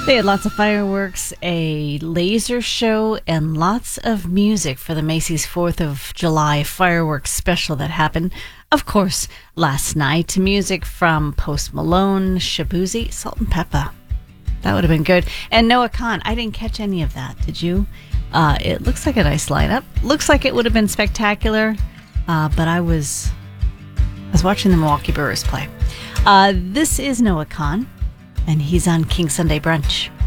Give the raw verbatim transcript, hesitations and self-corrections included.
They had lots of fireworks, a laser show, and lots of music for the Macy's fourth of July fireworks special that happened, of course, last night. Music from Post Malone, Shabuzi, Salt and Pepper. That would have been good. And Noah Khan. I didn't catch any of that. Did you? Uh, it looks like a nice lineup. Looks like it would have been spectacular, uh, but I was I was watching the Milwaukee Brewers play. Uh, this is Noah Khan, and he's on King Sunday Brunch.